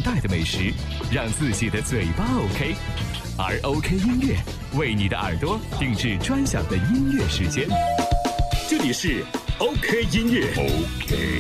代的美食，让自己的嘴巴 OK。而 OK 音乐为你的耳朵定制专享的音乐时间。 这里是 OK 音乐。OK。